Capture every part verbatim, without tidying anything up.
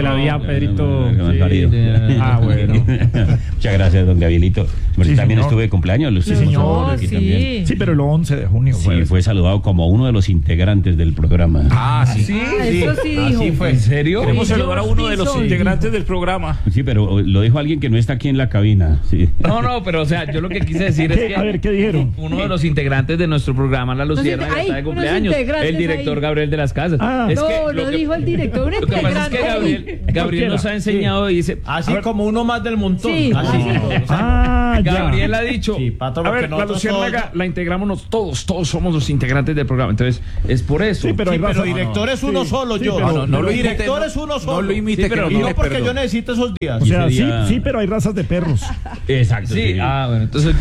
la vía, Pedrito. No, no, no, Sí, ah, bueno. Muchas gracias, don Gabrielito. Sí, también señor. estuve de cumpleaños. Lo Sí, estuvimos señor. aquí Sí. también. Sí, pero el once de junio Sí, fue. fue saludado como uno de los integrantes del programa. Ah, sí. Sí, Ah, eso sí dijo. Así fue. ¿En serio? Queremos Sí, saludar a uno de los soy. integrantes del programa. Sí, pero lo dijo alguien que no está aquí en la cabina. Sí. No, no, pero o sea, yo lo que quise decir es ¿Qué? que A ver, ¿qué dijeron? uno de los integrantes de nuestro programa, La Lucierna, Entonces, ya está hay de unos cumpleaños. integrantes El director ahí. Gabriel de las Casas. Ah. Es no, que no lo que- dijo el director, un Lo que pasa es que integrante. Gabriel, Gabriel nos ha enseñado y dice, Así como uno más del montón. Sí. Así. Ah, ya. Gabriel ha dicho, Sí, pato, A porque ver, la nosotros Luciérnaga todos- la integramos todos, todos somos los integrantes del programa. Entonces, es por eso. Sí, pero hay Sí, pero razón. director es uno Sí, solo, sí, yo. pero- No, no, no, pero- lo director es uno solo. no lo imite, Sí, pero que y no no porque perdón. yo necesito esos días. O sea, Y sí, sería- sí, pero hay razas de perros. Exacto. sí, ah, bueno, entonces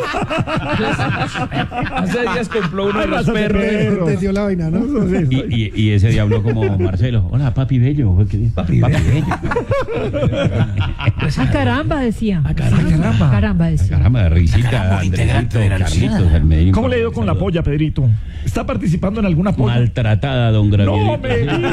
hace días compró uno de Hay los razas de perros. perros. Entendió la vaina, ¿no? Eso sí, Y, y, y ese día habló como Marcelo. Hola, papi bello. ¿Qué dice? Papi, bello. Ah, caramba, decía. Ah, caramba. Caramba, decía. Caramba, risita, Andresito, Carlitos, el Medellín. ¿Cómo le ha ido con la polla, Pedrito? ¿Está participando en alguna polla? Maltratada, don Gravielito. No me digas.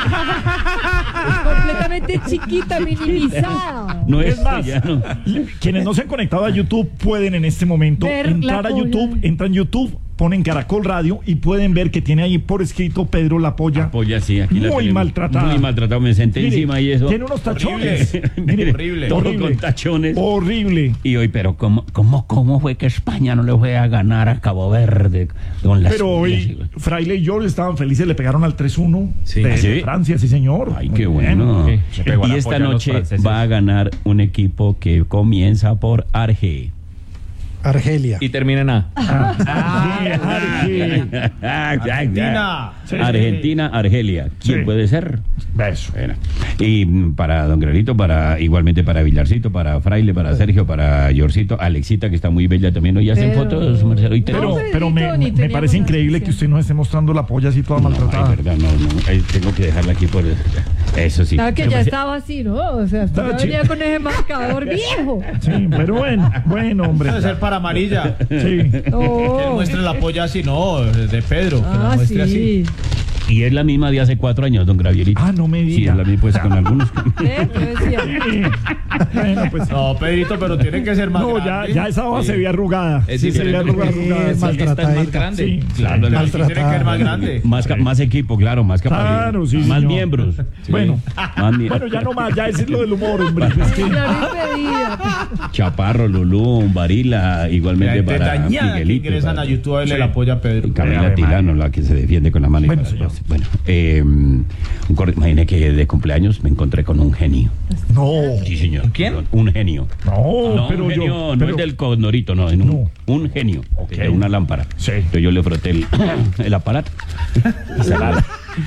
Completamente chiquita, minimizada. No es, Es más, ya no. quienes no se han conectado a YouTube pueden en este momento Ver entrar la a polla. YouTube, entran a YouTube, ponen Caracol Radio y pueden ver que tiene ahí por escrito Pedro la polla. Polla, sí, aquí la Muy tenemos. maltratada. Muy maltratado, me senté Mire, encima y eso. Tiene unos tachones. Mire, Horrible. Todo horrible. con tachones. Horrible. Y hoy, pero ¿cómo, cómo, ¿cómo fue que España no le fue a ganar a Cabo Verde con las Pero hoy Fraile y yo estaban felices, le pegaron al tres uno Sí. de, ¿Ah, sí? de Francia, sí señor. Ay, Muy qué bien. bueno. Sí, se pegó Y la esta polla a los noche franceses. va a ganar un equipo que comienza por Arge. Argelia. Y termina en A. Ah, sí, Arge. Argentina. Sí. Argentina, Argelia. ¿Quién Sí. puede ser? Beso. Bueno, y mm, para don Granito, para igualmente para Villarcito, para Fraile, para Sergio, para Yorcito, Alexita, que está muy bella también. Hoy hacen Pero- fotos, Marcelo. Y te- Pero, No, pero me, Pedrito, ni me teníamos parece increíble noticia. que usted nos esté mostrando la polla así toda No, maltratada. ay, verdad, no, no, eh, tengo que dejarla aquí por eso sí. Claro que Pero ya pues, estaba así, ¿no? O sea, Estaba ya venía con ese marcador viejo. Sí, pero bueno, bueno, hombre. Debe ser para amarilla. Sí. Que No. muestre la polla así, no, de Pedro. Que la Ah, muestre así. sí. Y es la misma de hace cuatro años, don Gravielito. Ah, no me Sí, diga. es la misma, pues con algunos. ¿Eh? Yo decía. Sí. Bueno, pues. No, Pedrito, pero tiene que ser más No, ya, grande. ya esa hoja se ve arrugada. Es Sí, se ve diferente arrugada. porque arrugada. es Sí. esta es más maltratadita. grande. Sí, Claro, Pero más, sí tiene que ser más grande. más, ca- más equipo, claro, más capacidad. Claro, sí, Más señor. miembros. Bueno. Más mie- Bueno, ya no más, ya ese es lo del humor, hombre. Es que- Ya no impedía. Chaparro, Lulú, Varila, La igualmente gente para dañada que Miguelito. ingresan para- a YouTube a verle Sí. la polla a Pedro. Y Camila Ave Tilano, la que se defiende con la mano. y Bueno, para señor. atrás. Bueno, eh, un cor- imagine que de cumpleaños me encontré con un genio. No, Sí, señor. ¿Quién? Un genio. no, no, pero un genio, yo. no pero- es del condorito, no, en un, No. un genio de una lámpara. Sí. Entonces yo le froté el, el aparato y se la-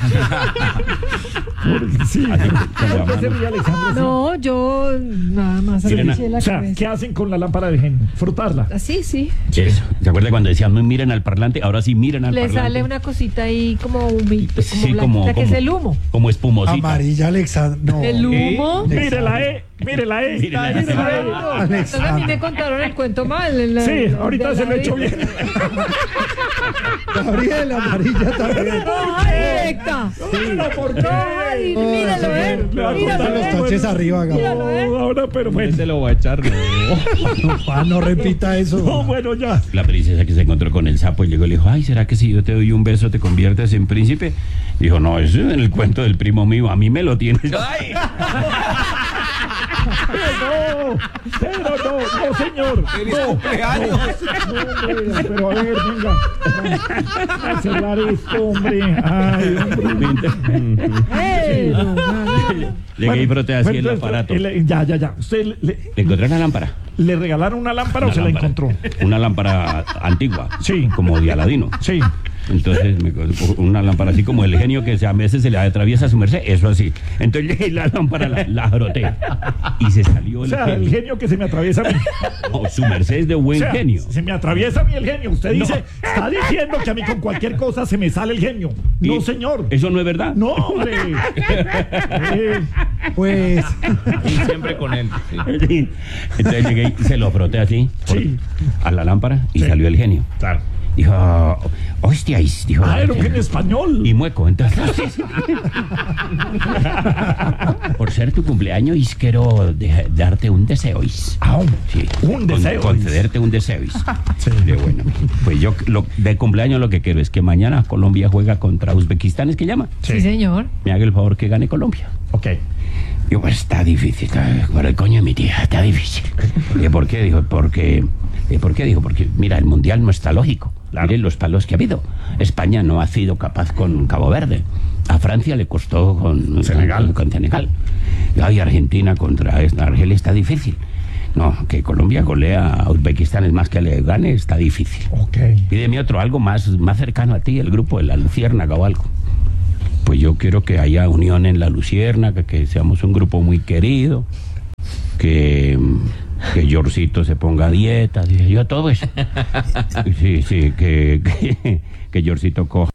Sí. así, con la ¿Por qué se mano. ríe Alejandro? No, yo nada más Miren, agaché la O sea, cabeza. ¿qué hacen con la lámpara de genio? Frotarla. Así, sí. Eso. ¿Se acuerda cuando decían, "No miren al parlante"? Ahora sí miren al Le parlante. sale una cosita ahí como humito, como Sí, blanquita, como, que como, es el humo. como espumosita. Amarilla, Alexandra. No. El humo. Mire la E, mire la E. Mire la E. Mire la E. Entonces a mí me contaron el cuento mal. en la- Sí, en la- ahorita de se la lo he hecho vida. bien. Gabriel, amarilla también. Roja directa. Pero ¿por qué? Roja y míralo, ¿eh? Le va a Míralo, cortar los ¿eh? taches arriba, Gabriel. Míralo, ¿eh? No, ahora, pero bueno. Se lo va a echar. No. Pa, no repita No, eso. bueno, ya. La princesa que se encontró con el sapo y llegó y le dijo, ay, ¿será que si yo te doy un beso te conviertes en príncipe? Dijo, no, eso es en el cuento del primo mío, a mí me lo tienes. ¡Ay! No, pero no, no, señor. ¡Feliz No, cumpleaños! no, hombre, pero a ver, venga. Vamos a cerrar esto, hombre. Ay, hombre. ¡Eh! no, no, no. Llegué y froté así Bueno, el entonces, aparato. el- ya, ya, ya. ¿Usted le, ¿Le encontré una lámpara? le regalaron una lámpara o Una se lámpara. la encontró? Una lámpara antigua. Sí. Como de Aladino. Sí. Entonces, me, una lámpara así como el genio que a veces se le atraviesa a su merced, eso así. Entonces llegué y la lámpara la, la froté. Y se salió O el sea, el genio. genio que se me atraviesa a mí. No, su merced es de buen O sea, genio. se me atraviesa a mí el genio. Usted No. dice, está diciendo que a mí con cualquier cosa se me sale el genio. No, Y- señor. ¿Eso no es verdad? No, hombre. Eh, Pues, Y siempre con él. sí. Sí. Entonces llegué y se lo froté así por- Sí. a la lámpara y Sí. salió el genio. Claro. Dijo, hostias, dijo. Ah, era que en español. Y mueco, entonces. Por ser tu cumpleaños, quiero de- darte un deseo. Ah, Sí. un deseo. concederte un deseo. Sí. De bueno, pues yo lo, de cumpleaños lo que quiero es que mañana Colombia juega contra Uzbekistán, ¿es que llama? Sí, señor. Me haga el favor que gane Colombia. Ok. Digo, pues está difícil, está, por el coño de mi tía, está difícil. ¿Y por qué? Dijo, porque, ¿y por qué? Dijo, porque mira, el mundial no está lógico. Miren los palos que ha habido. España no ha sido capaz con Cabo Verde. A Francia le costó con Senegal. Con Senegal. Y ay, Argentina contra Argelia está difícil. No, que Colombia golea a Uzbekistán es más que le gane, está difícil. Ok. Pídeme otro, algo más, más cercano a ti, el grupo de la Luciérnaga o algo. Pues yo quiero que haya unión en la Luciérnaga, que seamos un grupo muy querido, que, que Yorcito se ponga a dieta, dije yo todo eso. Sí, sí, que, que, que Yorcito coja